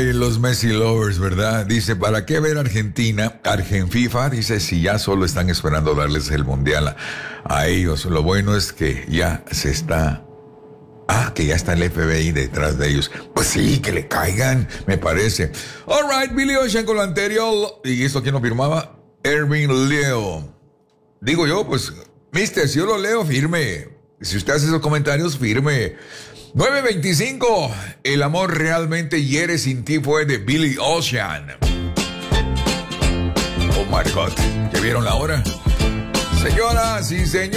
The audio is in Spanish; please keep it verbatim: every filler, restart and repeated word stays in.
Ay, los Messi lovers, ¿verdad? Dice, ¿para qué ver Argentina? Argenfifa dice, si ya solo están esperando darles el mundial a, a ellos. Lo bueno es que ya se está... Ah, que ya está el F B I detrás de ellos. Pues sí, que le caigan, me parece. All right, Billy Ocean con lo anterior. ¿Y esto quién lo firmaba? Erwin Leo. Digo yo, pues, mister, si yo lo leo, firme. Si usted hace esos comentarios, firme. nueve veinticinco. El amor realmente hiere sin ti fue de Billy Ocean. Oh my God. ¿Ya vieron la hora? Señoras y señores.